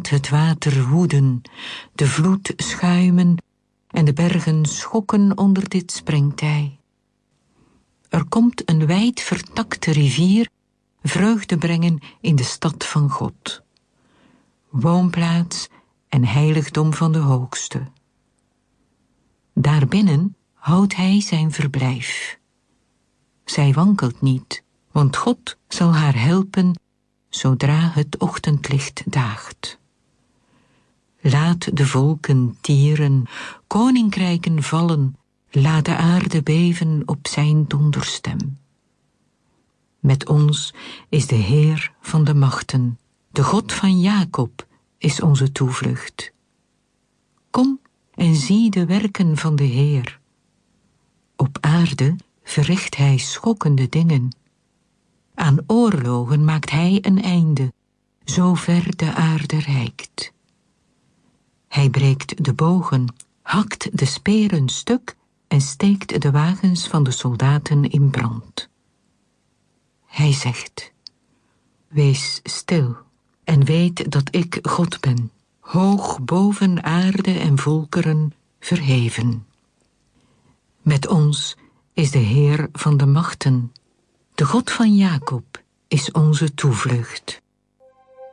laat het water woeden, de vloed schuimen en de bergen schokken onder dit springtij. Er komt een wijd vertakte rivier vreugde brengen in de stad van God, woonplaats en heiligdom van de Hoogste. Daarbinnen houdt hij zijn verblijf. Zij wankelt niet, want God zal haar helpen zodra het ochtendlicht daagt. Laat de volken tieren, koninkrijken vallen, laat de aarde beven op zijn donderstem. Met ons is de Heer van de machten, de God van Jacob is onze toevlucht. Kom en zie de werken van de Heer. Op aarde verricht hij schokkende dingen. Aan oorlogen maakt hij een einde, zover de aarde reikt. Hij breekt de bogen, hakt de speren stuk en steekt de wagens van de soldaten in brand. Hij zegt: wees stil en weet dat ik God ben, hoog boven aarde en volkeren verheven. Met ons is de Heer van de machten, de God van Jacob is onze toevlucht.